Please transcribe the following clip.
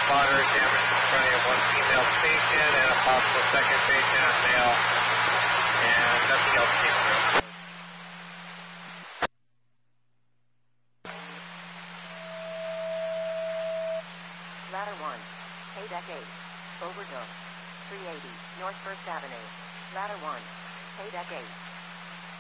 spotter damage in front of one female patient and a possible second patient, male, and nothing else came through. Ladder 1, Paydeck 8, overdose, 380, North 1st Avenue. Ladder 1, Paydeck 8.